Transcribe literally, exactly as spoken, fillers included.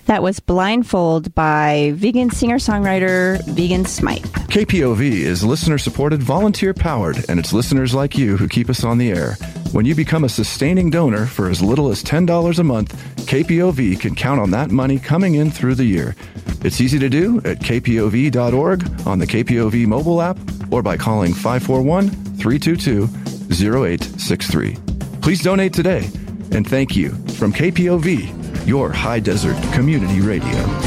That was Blindfold by vegan singer-songwriter Vegan Smythe. K P O V is listener-supported, volunteer-powered, and it's listeners like you who keep us on the air. When you become a sustaining donor for as little as ten dollars a month, K P O V can count on that money coming in through the year. It's easy to do at k p o v dot org, on the K P O V mobile app, or by calling five four one, three two two, zero eight six three. Please donate today, and thank you from K P O V, your High Desert Community Radio.